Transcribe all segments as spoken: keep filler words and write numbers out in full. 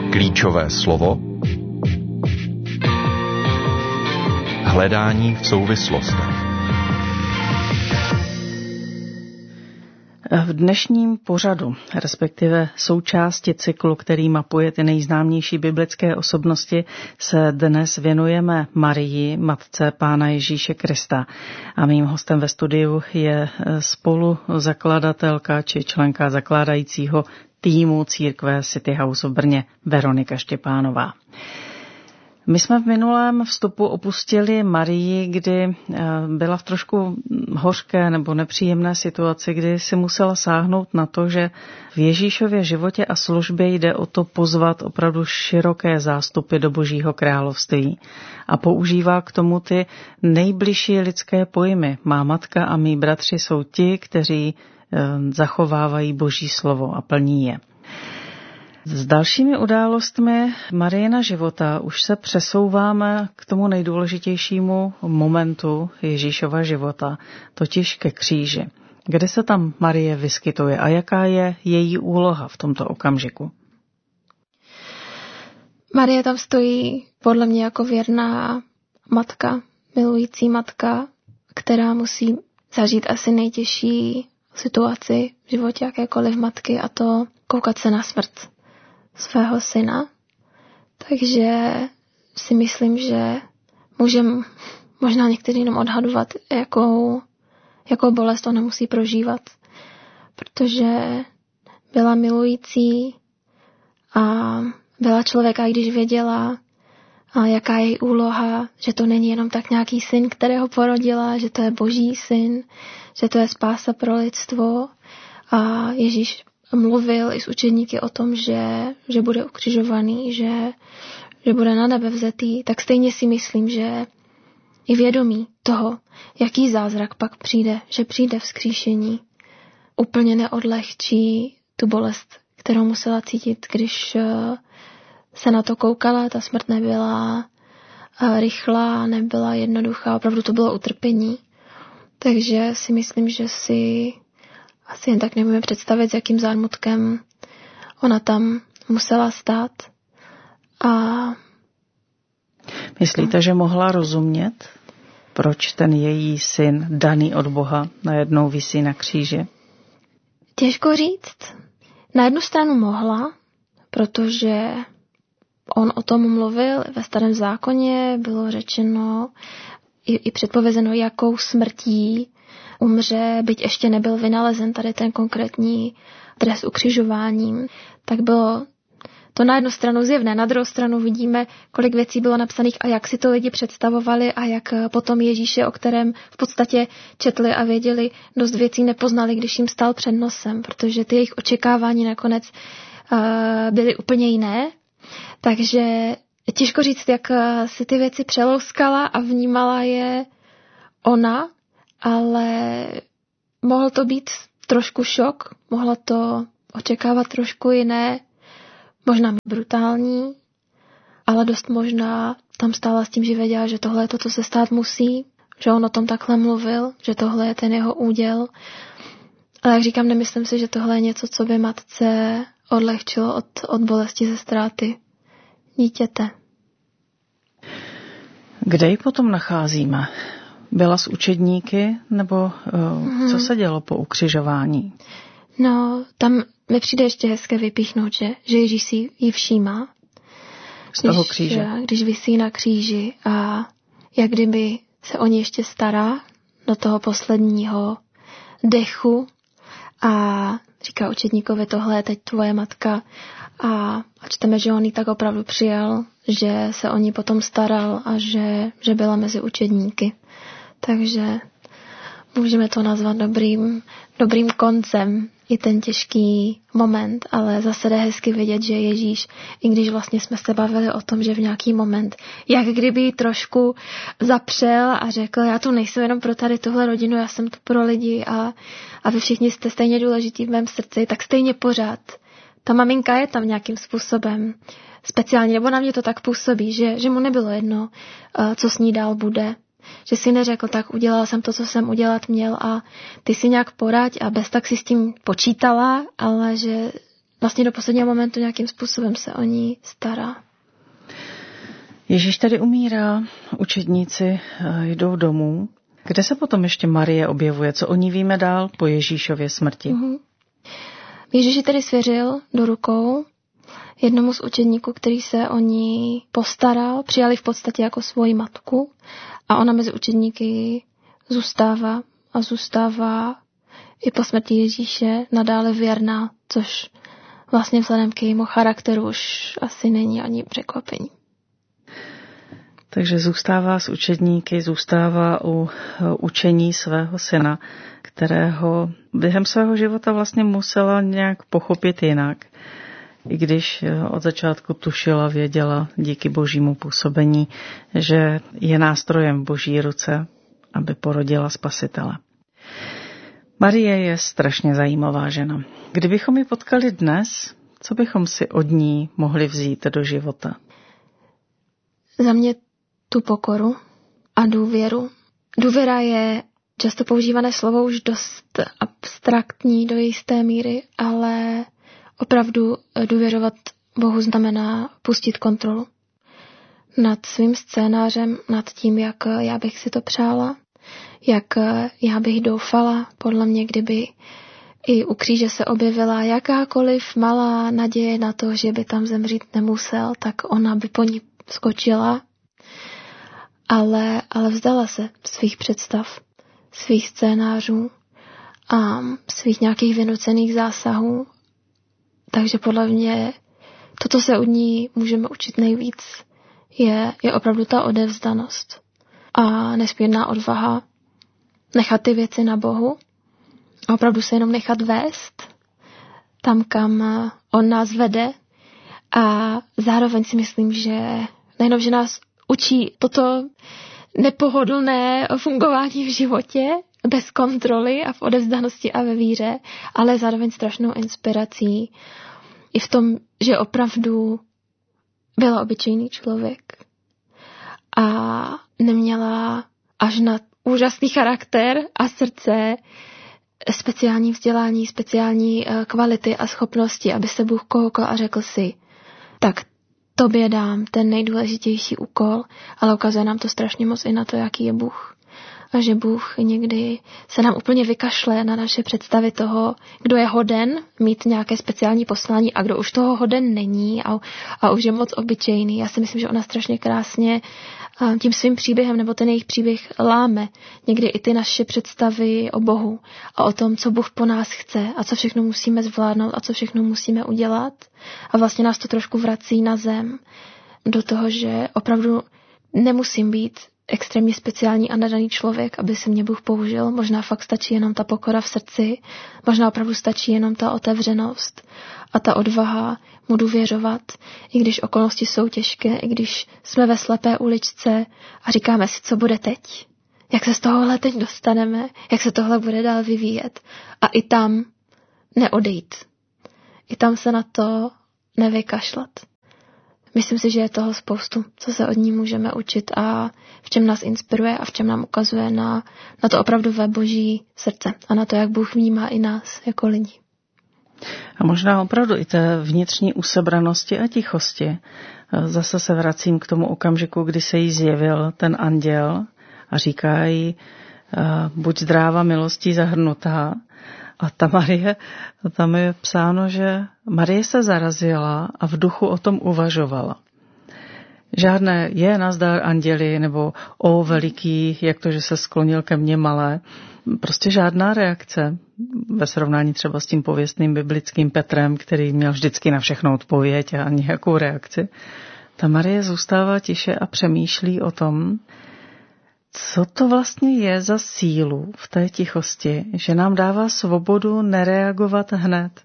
Klíčové slovo. Hledání v souvislostech. V dnešním pořadu, respektive součásti cyklu, který mapuje ty nejznámější biblické osobnosti, se dnes věnujeme Marii, matce Pána Ježíše Krista. A mým hostem ve studiu je spoluzakladatelka či členka zakládajícího týmu církve City House v Brně, Veronika Štěpánová. My jsme v minulém vstupu opustili Marii, kdy byla v trošku hořké nebo nepříjemné situaci, kdy si musela sáhnout na to, že v Ježíšově životě a službě jde o to pozvat opravdu široké zástupy do Božího království. A používá k tomu ty nejbližší lidské pojmy. Má matka a mý bratři jsou ti, kteří zachovávají Boží slovo a plní je. S dalšími událostmi Marijina života už se přesouváme k tomu nejdůležitějšímu momentu Ježíšova života, totiž ke kříži. Kde se tam Marie vyskytuje a jaká je její úloha v tomto okamžiku? Marie tam stojí podle mě jako věrná matka, milující matka, která musí zažít asi nejtěžší situaci v životě jakékoliv matky, a to koukat se na smrt svého syna. Takže si myslím, že můžeme možná někteří jenom odhadovat, jakou, jakou bolest ona musí prožívat. Protože byla milující a byla člověka, i když věděla, a jaká je její úloha, že to není jenom tak nějaký syn, kterého porodila, že to je Boží syn, že to je spása pro lidstvo. A Ježíš mluvil i s učedníky o tom, že, že bude ukřižovaný, že, že bude na nebe vzetý, tak stejně si myslím, že i vědomí toho, jaký zázrak pak přijde, že přijde vzkříšení, úplně neodlehčí tu bolest, kterou musela cítit, když se na to koukala. Ta smrt nebyla rychlá, nebyla jednoduchá, opravdu to bylo utrpení. Takže si myslím, že si asi jen tak nemůžeme představit, s jakým zármutkem ona tam musela stát. A myslíte, že mohla rozumět, proč ten její syn, daný od Boha, najednou visí na kříži? Těžko říct. Na jednu stranu mohla, protože on o tom mluvil ve Starém zákoně, bylo řečeno i, i předpovězeno, jakou smrtí umře, byť ještě nebyl vynalezen tady ten konkrétní trest ukřižováním, tak bylo to na jednu stranu zjevné, na druhou stranu vidíme, kolik věcí bylo napsaných a jak si to lidi představovali a jak potom Ježíše, o kterém v podstatě četli a věděli, dost věcí nepoznali, když jim stál před nosem, protože ty jejich očekávání nakonec uh, byly úplně jiné. Takže těžko říct, jak si ty věci přelouskala a vnímala je ona, ale mohl to být trošku šok, mohla to očekávat trošku jiné, možná brutální, ale dost možná tam stála s tím, že věděla, že tohle je to, co se stát musí, že on o tom takhle mluvil, že tohle je ten jeho úděl. Ale jak říkám, nemyslím si, že tohle je něco, co by matce odlehčilo od, od bolesti ze ztráty dítěte. Kde ji potom nacházíme? Byla s učedníky, nebo uh, mm-hmm. co se dělo po ukřižování? No, tam mi přijde ještě hezké vypíchnout, že, že Ježíš si ji všímá. Z toho když, kříže. Když visí na kříži a jak kdyby se o ní ještě stará do toho posledního dechu a říká učedníkovi, tohle je teď tvoje matka. A, a čteme, že on ji tak opravdu přijal, že se o ní potom staral a že, že byla mezi učedníky. Takže můžeme to nazvat dobrým, dobrým koncem i ten těžký moment, ale zase jde hezky vidět, že Ježíš, i když vlastně jsme se bavili o tom, že v nějaký moment, jak kdyby ji trošku zapřel a řekl, já tu nejsem jenom pro tady tuhle rodinu, já jsem tu pro lidi a, a vy všichni jste stejně důležití v mém srdci, tak stejně pořád. Ta maminka je tam nějakým způsobem speciální, nebo na mě to tak působí, že, že mu nebylo jedno, co s ní dál bude. Že si neřekl, tak udělala jsem to, co jsem udělat měl a ty si nějak poraď a bez tak si s tím počítala, ale že vlastně do posledního momentu nějakým způsobem se o ní stará. Ježíš tady umírá, učedníci jdou domů. Kde se potom ještě Marie objevuje? Co o ní víme dál po Ježíšově smrti? Mm-hmm. Ježíš ji tedy svěřil do rukou jednomu z učedníků, který se o ní postaral, přijali v podstatě jako svoji matku a ona mezi učedníky zůstává a zůstává i po smrti Ježíše nadále věrná, což vlastně vzhledem k jejímu charakteru už asi není ani překvapení. Takže zůstává s učedníky, zůstává u učení svého syna, kterého během svého života vlastně musela nějak pochopit jinak. I když od začátku tušila, věděla díky božímu působení, že je nástrojem v boží ruce, aby porodila spasitele. Marie je strašně zajímavá žena. Kdybychom ji potkali dnes, co bychom si od ní mohli vzít do života? Za mě tu pokoru a důvěru. Důvěra je často používané slovo už dost abstraktní do jisté míry, ale opravdu důvěřovat Bohu znamená pustit kontrolu nad svým scénářem, nad tím, jak já bych si to přála, jak já bych doufala. Podle mě, kdyby i u kříže se objevila jakákoliv malá naděje na to, že by tam zemřít nemusel, tak ona by po ní skočila, ale, ale vzdala se svých představ, svých scénářů a svých nějakých vynucených zásahů. Takže podle mě to, co se od ní můžeme učit nejvíc, je, je opravdu ta odevzdanost a nesmírná odvaha nechat ty věci na Bohu a opravdu se jenom nechat vést tam, kam on nás vede. A zároveň si myslím, že nejenom, že nás učí toto nepohodlné fungování v životě, bez kontroly a v odevzdanosti a ve víře, ale zároveň strašnou inspirací i v tom, že opravdu byla obyčejný člověk a neměla až na úžasný charakter a srdce speciální vzdělání, speciální kvality a schopnosti, aby se Bůh koukal a řekl si, tak tobě dám ten nejdůležitější úkol, ale ukazuje nám to strašně moc i na to, jaký je Bůh. A že Bůh někdy se nám úplně vykašle na naše představy toho, kdo je hoden mít nějaké speciální poslání a kdo už toho hoden není a, a už je moc obyčejný. Já si myslím, že ona strašně krásně tím svým příběhem nebo ten jejich příběh láme někdy i ty naše představy o Bohu a o tom, co Bůh po nás chce a co všechno musíme zvládnout a co všechno musíme udělat. A vlastně nás to trošku vrací na zem do toho, že opravdu nemusím být extrémně speciální a nadaný člověk, aby se mě Bůh použil. Možná fakt stačí jenom ta pokora v srdci, možná opravdu stačí jenom ta otevřenost a ta odvaha mu důvěřovat, i když okolnosti jsou těžké, i když jsme ve slepé uličce a říkáme si, co bude teď, jak se z tohohle teď dostaneme, jak se tohle bude dál vyvíjet a i tam neodejít. I tam se na to nevykašlat. Myslím si, že je toho spoustu, co se od ní můžeme učit a v čem nás inspiruje a v čem nám ukazuje na, na to opravdové boží srdce a na to, jak Bůh vnímá i nás jako lidi. A možná opravdu i té vnitřní usebranosti a tichosti. Zase se vracím k tomu okamžiku, kdy se jí zjevil ten anděl a říká jí, buď zdráva milostí zahrnutá. A ta Marie, tam je psáno, že Marie se zarazila a v duchu o tom uvažovala. Žádné je nazdar anděli nebo o veliký, jak to, že se sklonil ke mně malé. Prostě žádná reakce ve srovnání třeba s tím pověstným biblickým Petrem, který měl vždycky na všechno odpověď a nějakou reakci. Ta Marie zůstává tiše a přemýšlí o tom, co to vlastně je za sílu v té tichosti, že nám dává svobodu nereagovat hned.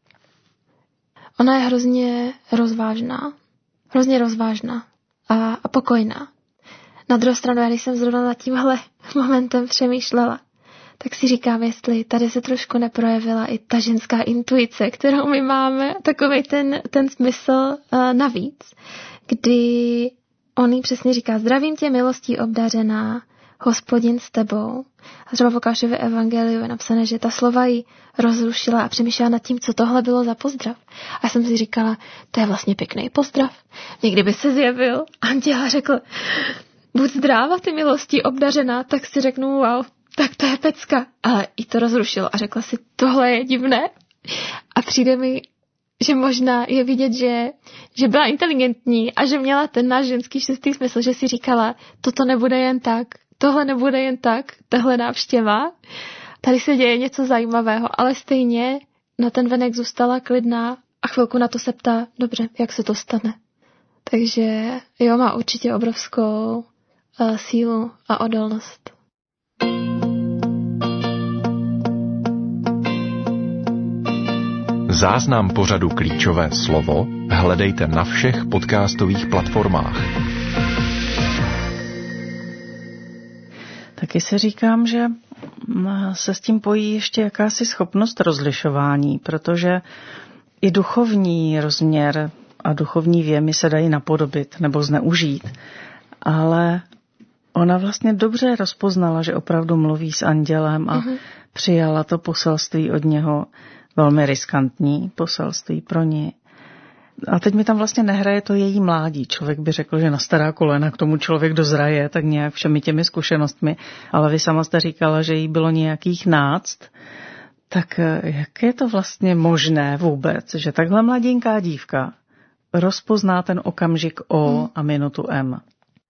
Ona je hrozně rozvážná. Hrozně rozvážná a, a pokojná. Na druhou stranu, já když jsem zrovna nad tímhle momentem přemýšlela, tak si říkám, jestli tady se trošku neprojevila i ta ženská intuice, kterou my máme, takovej ten, ten smysl uh, navíc, kdy on jí přesně říká, zdravím tě milostí obdařená, Hospodin s tebou. A třeba v Lukášově evangeliu je napsané, že ta slova jí rozrušila a přemýšlela nad tím, co tohle bylo za pozdrav. A já jsem si říkala, to je vlastně pěkný pozdrav. Někdy by se zjevil anděl a řekl, buď zdráva, ty milostí obdařená, tak si řeknu, wow, tak to je pecka. Ale jí to rozrušilo a řekla si, tohle je divné. A přijde mi, že možná je vidět, že, že byla inteligentní a že měla ten náš ženský šestý smysl, že si říkala, toto nebude jen tak, tohle nebude jen tak, tahle návštěva, tady se děje něco zajímavého, ale stejně na ten venek zůstala klidná a chvilku na to se ptá, dobře, jak se to stane. Takže jo, má určitě obrovskou uh, sílu a odolnost. Záznam pořadu Klíčové slovo hledejte na všech podcastových platformách. Taky si říkám, že se s tím pojí ještě jakási schopnost rozlišování, protože i duchovní rozměr a duchovní věmy se dají napodobit nebo zneužít. Ale ona vlastně dobře rozpoznala, že opravdu mluví s andělem a mm-hmm. přijala to poselství od něho, velmi riskantní poselství pro ní. A teď mi tam vlastně nehraje to její mládí. Člověk by řekl, že na stará kolena k tomu člověk dozraje, tak nějak všemi těmi zkušenostmi. Ale vy sama jste říkala, že jí bylo nějakých náct. Tak jak je to vlastně možné vůbec, že takhle mladinká dívka rozpozná ten okamžik O a minutu M?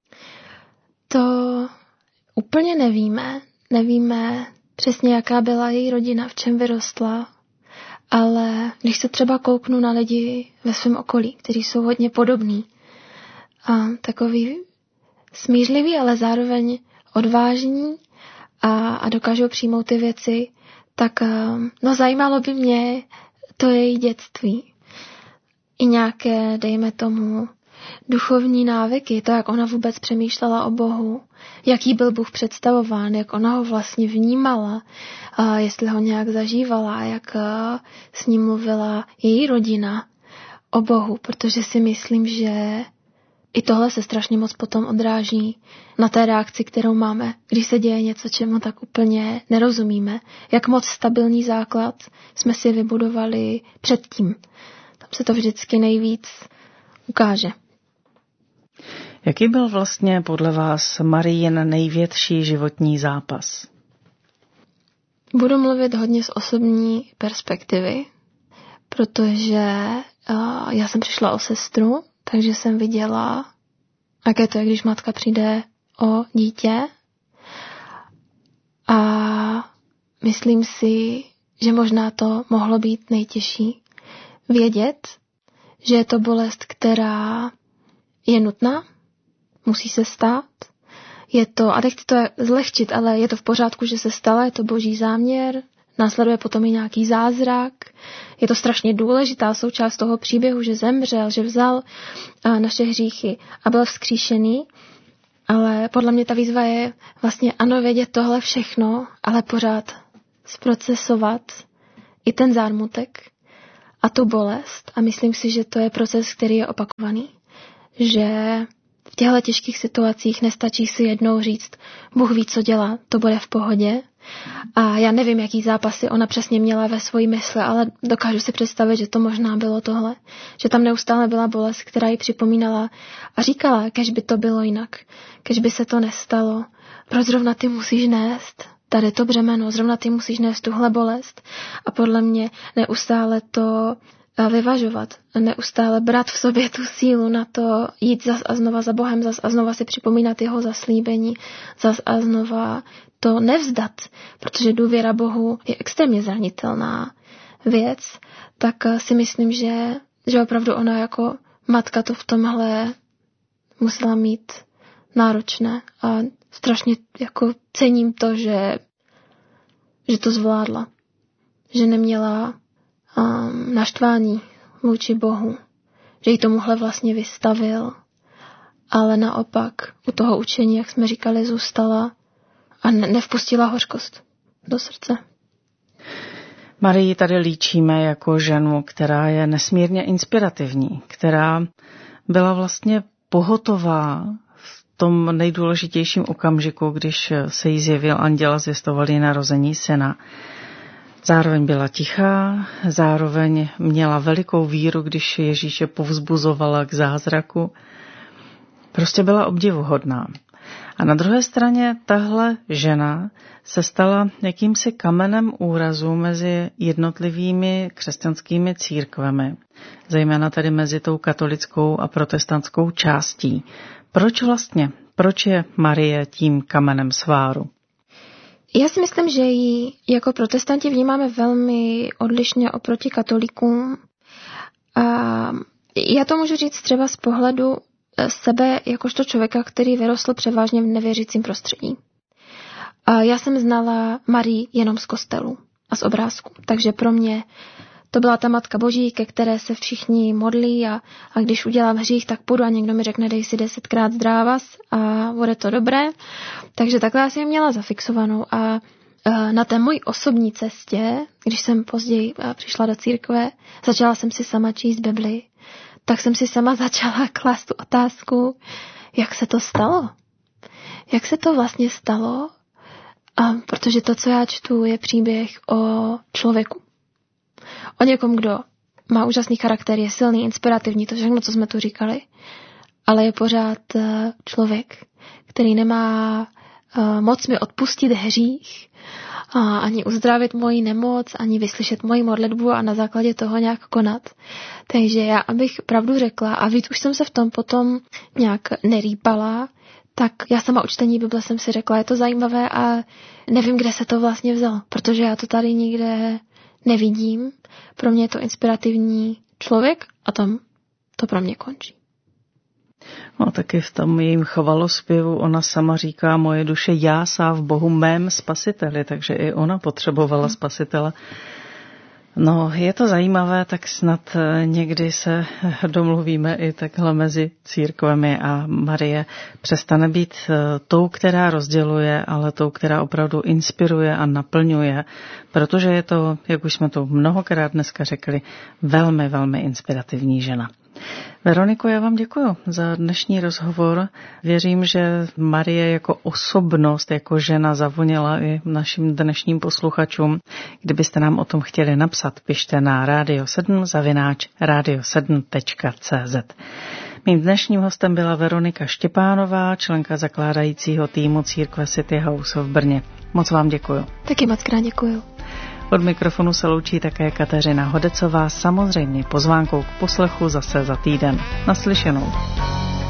To úplně nevíme. Nevíme přesně, jaká byla její rodina, v čem vyrostla. Ale když se třeba kouknu na lidi ve svém okolí, kteří jsou hodně podobní a takový smířliví, ale zároveň odvážní a, a dokážou přijmout ty věci, tak no, zajímalo by mě to její dětství. I nějaké, dejme tomu, duchovní návyky, to, jak ona vůbec přemýšlela o Bohu, jaký byl Bůh představován, jak ona ho vlastně vnímala, a jestli ho nějak zažívala, jak s ním mluvila její rodina o Bohu, protože si myslím, že i tohle se strašně moc potom odráží na té reakci, kterou máme, když se děje něco, čemu tak úplně nerozumíme. Jak moc stabilní základ jsme si vybudovali předtím. Tam se to vždycky nejvíc ukáže. Jaký byl vlastně podle vás Marijin největší životní zápas? Budu mluvit hodně z osobní perspektivy, protože uh, já jsem přišla o sestru, takže jsem viděla, jaké to je, když matka přijde o dítě. A myslím si, že možná to mohlo být nejtěžší. Vědět, že je to bolest, která je nutná, musí se stát. Je to, a nechci to zlehčit, ale je to v pořádku, že se stala, je to boží záměr, následuje potom i nějaký zázrak. Je to strašně důležitá součást toho příběhu, že zemřel, že vzal naše hříchy a byl vzkříšený. Ale podle mě ta výzva je vlastně ano, vědět tohle všechno, ale pořád zprocesovat i ten zármutek a tu bolest. A myslím si, že to je proces, který je opakovaný. Že v těchto těžkých situacích nestačí si jednou říct, Bůh ví, co dělá, to bude v pohodě. A já nevím, jaký zápasy ona přesně měla ve svojí mysli, ale dokážu si představit, že to možná bylo tohle. Že tam neustále byla bolest, která jí připomínala a říkala, kež by to bylo jinak, kež by se to nestalo. Proč zrovna ty musíš nést tady to břemeno, zrovna ty musíš nést tuhle bolest. A podle mě neustále to vyvažovat, neustále brát v sobě tu sílu na to jít zas a znova za Bohem, zas a znova si připomínat jeho zaslíbení, zas a znova to nevzdat, protože důvěra Bohu je extrémně zranitelná věc, tak si myslím, že, že opravdu ona jako matka to v tomhle musela mít náročné a strašně jako cením to, že, že to zvládla, že neměla um, naštvání vůči Bohu, že jí tomuhle vlastně vystavil, ale naopak u toho učení, jak jsme říkali, zůstala a ne- nevpustila hořkost do srdce. Marii tady líčíme jako ženu, která je nesmírně inspirativní, která byla vlastně pohotová v tom nejdůležitějším okamžiku, když se jí zjevil anděl a zvěstoval jí narození syna. Zároveň byla tichá, zároveň měla velikou víru, když Ježíše povzbuzovala k zázraku. Prostě byla obdivuhodná. A na druhé straně tahle žena se stala jakýmsi kamenem úrazu mezi jednotlivými křesťanskými církvemi, zejména tedy mezi tou katolickou a protestantskou částí. Proč vlastně? Proč je Marie tím kamenem sváru? Já si myslím, že ji jako protestanti vnímáme velmi odlišně oproti katolíkům. A já to můžu říct třeba z pohledu sebe jakožto člověka, který vyrostl převážně v nevěřícím prostředí. A já jsem znala Marii jenom z kostelu a z obrázku, takže pro mě to byla ta Matka Boží, ke které se všichni modlí a, a když udělám hřích, tak půjdu a někdo mi řekne, dej si desetkrát zdrávas a bude to dobré. Takže takhle já jsem ji měla zafixovanou a na té mojí osobní cestě, když jsem později přišla do církve, začala jsem si sama číst Bibli, tak jsem si sama začala klást tu otázku, jak se to stalo. Jak se to vlastně stalo? A protože to, co já čtu, je příběh o člověku. O někom, kdo má úžasný charakter, je silný, inspirativní, to všechno, co jsme tu říkali, ale je pořád člověk, který nemá moc mi odpustit hřích, a ani uzdravit moji nemoc, ani vyslyšet moji modlitbu a na základě toho nějak konat. Takže já, abych pravdu řekla, a víc už jsem se v tom potom nějak nerýpala, tak já sama u čtení Bible jsem si řekla, je to zajímavé a nevím, kde se to vlastně vzalo, protože já to tady nikde nevidím. Pro mě je to inspirativní člověk a tam to pro mě končí. No taky v tom jejím chvalospěvu ona sama říká, moje duše jásá v Bohu mém spasiteli, takže i ona potřebovala spasitele. No, je to zajímavé, tak snad někdy se domluvíme i takhle mezi církvemi a Marie přestane být tou, která rozděluje, ale tou, která opravdu inspiruje a naplňuje, protože je to, jak už jsme to mnohokrát dneska řekli, velmi, velmi inspirativní žena. Veroniko, já vám děkuji za dnešní rozhovor. Věřím, že Marie jako osobnost, jako žena zavoněla i našim dnešním posluchačům. Kdybyste nám o tom chtěli napsat, pište na radio sedm zavináč radio sedm tečka cé zet. Mým dnešním hostem byla Veronika Štěpánová, členka zakládajícího týmu církve City House v Brně. Moc vám děkuji. Taky moc krát děkuji. Od mikrofonu se loučí také Kateřina Hodecová, samozřejmě pozvánkou k poslechu zase za týden. Naslyšenou.